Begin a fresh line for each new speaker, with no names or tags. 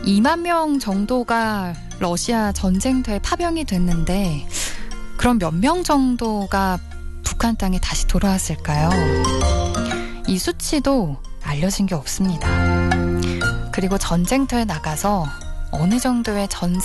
2만 명 정도가 러시아 전쟁터에 파병이 됐는데 그럼 몇 명 정도가 북한 땅에 다시 돌아왔을까요? 이 수치도 알려진 게 없습니다. 그리고 전쟁터에 나가서 어느 정도의